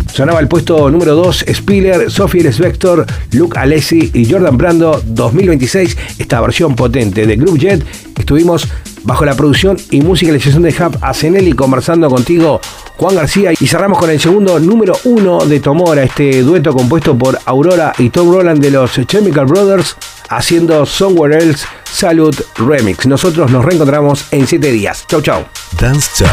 Sonaba el puesto número 2, Spiller, Sophie Ellis Bextor, Luke Alessi y Jordan Brando, 2026, esta versión potente de Groove Jet. Estuvimos bajo la producción y musicalización de Hub Asenelli, conversando contigo, Juan García, y cerramos con el segundo número 1 de Tomora, este dueto compuesto por Aurora y Tom Roland de los Chemical Brothers, haciendo Somewhere Else Salute Remix. Nosotros nos reencontramos en 7 días. Chau, chau. Dance Chart.